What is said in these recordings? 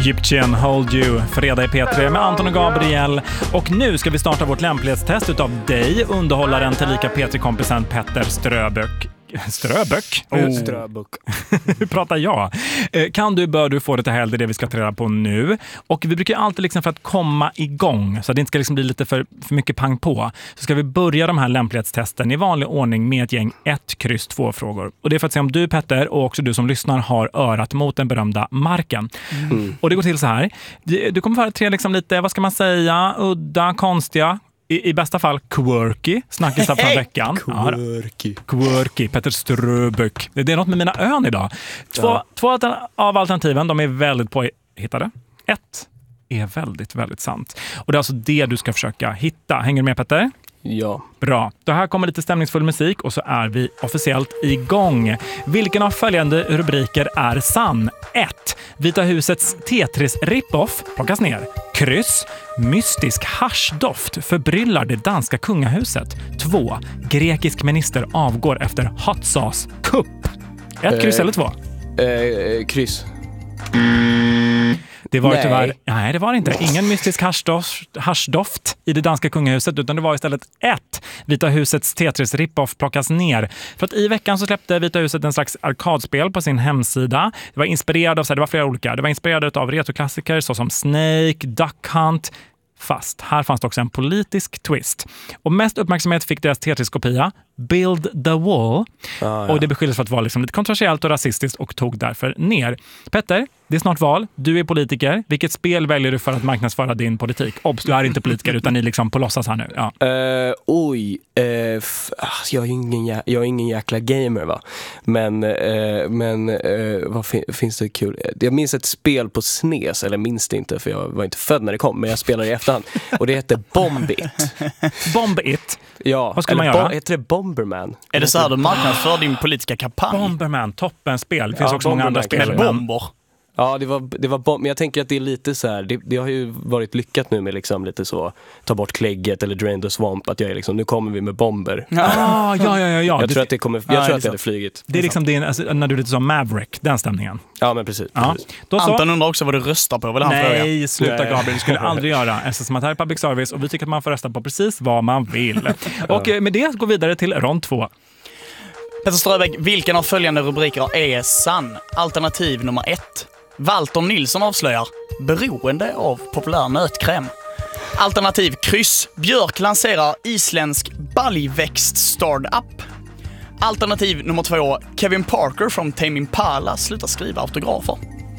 Egyptian Hold You, fredag i P3 med Anton och Gabriel. Och nu ska vi starta vårt lämplighetstest utav dig, underhållaren till lika P3-kompisen Petter Ströböck. Ströböck? Ströböck. Hur pratar jag? Kan du, bör du få det till helg, det är det vi ska ta reda på nu. Och vi brukar alltid liksom för att komma igång, så att det inte ska liksom bli lite för mycket pang på, så ska vi börja de här lämplighetstesten i vanlig ordning med ett gäng 1-2 frågor. Och det är för att se om du, Petter, och också du som lyssnar har örat mot den berömda marken. Och det går till så här. Du kommer vara 3 liksom lite, vad ska man säga, udda, konstiga, i bästa fall quirky, snackisar från veckan. Quirky, Petter Ströböck. Det är något med mina ön idag. Två av alternativen, de är väldigt påhittade. 1 är väldigt, väldigt sant. Och det är alltså det du ska försöka hitta. Hänger du med, Petter? Ja. Bra. Då här kommer lite stämningsfull musik och så är vi officiellt igång. Vilken av följande rubriker är sann? 1. Vita husets Tetris rip-off plockas ner. Kryss. Mystisk haschdoft förbryllar det danska kungahuset. 2. Grekisk minister avgår efter hot sauce kupp. 1 kryss eller 2? Kryss. Det var tyvärr... Nej, det var det inte. Ingen mystisk haschdoft i det danska kungahuset, utan det var istället 1. Vita husets Tetris rip-off plockas ner. För att i veckan så släppte Vita huset en slags arkadspel på sin hemsida. Det var inspirerad av, det var flera olika. Det var inspirerad av retroklassiker såsom Snake, Duck Hunt. Fast här fanns det också en politisk twist. Och mest uppmärksamhet fick deras Tetris-kopia Build the Wall. Och det beskylldes för att vara liksom lite kontroversiellt och rasistiskt och tog därför ner. Petter, det är snart val. Du är politiker. Vilket spel väljer du för att marknadsföra din politik? Obs, du är inte politiker utan ni liksom på låtsas här nu. Ja. Jag är ingen jäkla gamer, va? Men vad finns det kul? Jag minns ett spel på SNES, eller minns det inte för jag var inte född när det kom, men jag spelade i efterhand. Och det hette Bombit. Bombit? Ja. Vad ska man göra? Heter det Bomberman? Är det så här du marknadsför din politiska kampanj? Bomberman, toppenspel. Det finns också många andra spel. Med bomber. Ja, det var men jag tänker att det är lite så här, det har ju varit lyckat nu med liksom lite så, ta bort klägget eller drain the swamp, att jag är liksom, nu kommer vi med bomber. Ja. Jag tror att det kommer, jag tror att det hade flygit. Det är liksom din, alltså, när du är lite som Maverick, den stämningen. Ja, men precis. Ja. Då så. Anton undrar också vad du röstar på, vill han fråga? Nej, sluta Gabriel, du skulle aldrig göra. Eftersom att här är public service och vi tycker att man får rösta på precis vad man vill. Och med det går vi vidare till rond 2. Petter Ströbäck, vilken av följande rubriker är sann? Alternativ nummer 1. Walter Nilsson avslöjar beroende av populär nötkräm. Alternativ kryss. Björk lanserar isländsk baljväxt startup. Alternativ nummer 2. Kevin Parker från Tame Impala slutar skriva autografer.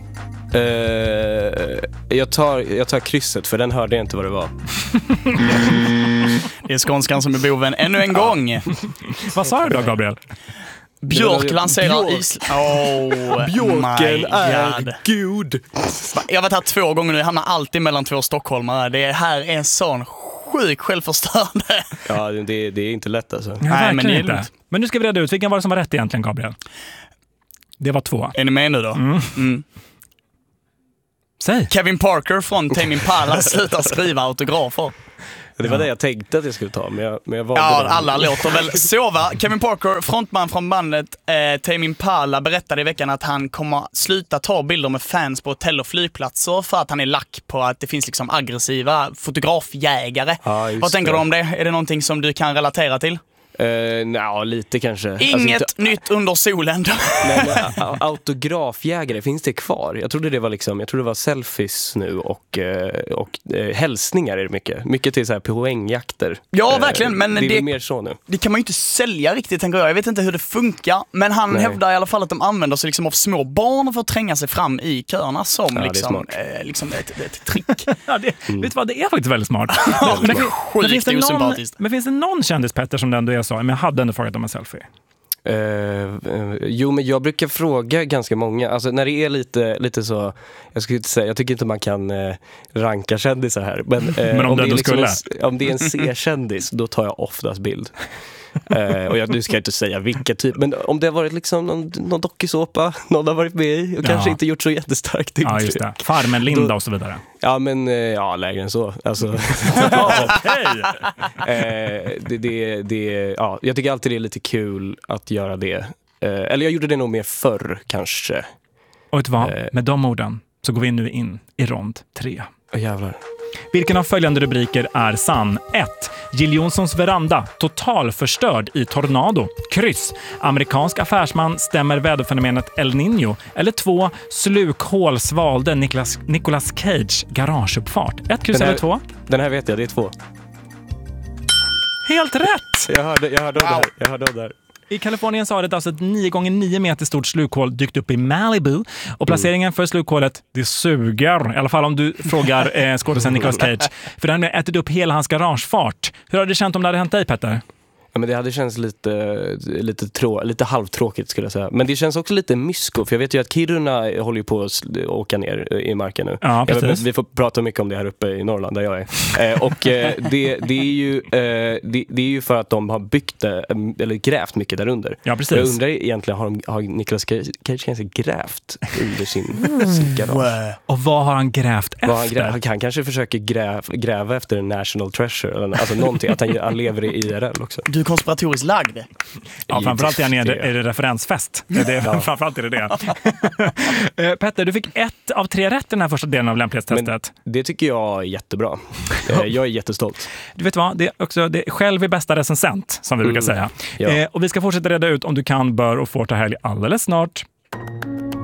Jag tar krysset, för den hörde jag inte vad det var. Det är skånskan som är boven ännu en gång. Vad sa du då, Gabriel? Björk lanserar Björken är god. Jag har varit här 2 gånger nu. Jag hamnar alltid mellan 2 stockholmare. Det här är en sån sjuk självförstörande. Ja, det är inte lätt alltså. Nej, men det är inte. Men nu ska vi reda ut, vilken var det som var rätt egentligen, Gabriel? Det var 2. Är ni med nu då? Säg. Kevin Parker från Tame Impala slutar skriva autografer. Det var det jag tänkte att jag skulle ta, men jag valde Ja, alla låter väl sova. Kevin Parker, frontman från bandet Tame Impala, berättade i veckan att han kommer sluta ta bilder med fans på hotell och flygplatser för att han är lack på att det finns liksom aggressiva fotografjägare. Vad tänker du om det? Är det någonting som du kan relatera till? Lite kanske. Inget nytt under solen. Men autografjägare, finns det kvar? Jag trodde det var selfies nu och hälsningar är det mycket till så här poängjakter. Ja, verkligen, men det är mer så nu. Det kan man ju inte sälja riktigt, tänker jag. Jag vet inte hur det funkar, men han hävdar i alla fall att de använder sig liksom av små barn för att tränga sig fram i köerna som liksom ett trick. Vet du vad, det är faktiskt väldigt smart. Men finns det någon kändis, Petter, som det ändå är så? Men jag hade ändå frågat om en selfie. Jo, men jag brukar fråga ganska många. Alltså när det är lite så, jag skulle inte säga, jag tycker inte man kan ranka kändisar här. Men om det är liksom om det är en C-kändis, då tar jag oftast bild. Och du ska inte säga vilka typ, men om det har varit liksom någon dokusåpa, någon har varit med i och kanske inte gjort så jättestarkt intryck. Ja, just det. Farmen Linda och så vidare. Ja, men lägre än så. Alltså, jag tycker alltid det är lite kul att göra det. Eller jag gjorde det nog mer förr, kanske. Och vet du vad? Med de orden så går vi nu in i rond 3. Jävlar. Vilken av följande rubriker är sann? 1. Jill Johnsons veranda totalförstörd i tornado. Kryss. Amerikansk affärsman stämmer väderfenomenet El Niño. Eller 2. Slukhål svalde Nicolas Cage garageuppfart. 1 kryss eller 2? Den här vet jag, det är 2. Helt rätt! Jag hörde om det här. I Kalifornien så har det alltså ett 9x9 meter stort slukhål dykt upp i Malibu. Och placeringen för slukhålet, det suger. I alla fall om du frågar skådespelaren Nicolas Cage. För den har ätit upp hela hans garagefart. Hur hade det känt om det hade hänt dig, Petter? Ja, men det hade känts lite halvtråkigt skulle jag säga. Men det känns också lite mysko, för jag vet ju att Kiruna håller ju på att åka ner i marken nu. Ja, precis. Vi får prata mycket om det här uppe i Norrland där jag är. Och det är ju för att de har byggt eller grävt mycket där under. Ja, precis. Jag undrar egentligen, har Nicolas Cage kanske grävt under sin garage? Och vad har han grävt efter? Han kanske försöker gräva efter en national treasure, eller alltså någonting, att han lever i IRL också. Du är konspiratoriskt lagd. Ja, framförallt är det referensfest. Framförallt är det. Petter, du fick 1 av 3 rätt i den här första delen av lämplighetstestet. Men det tycker jag är jättebra. Jag är jättestolt. Du vet vad, det är själv är bästa recensent, som vi brukar säga. Ja. Och vi ska fortsätta reda ut om du kan, bör och får ta helg alldeles snart.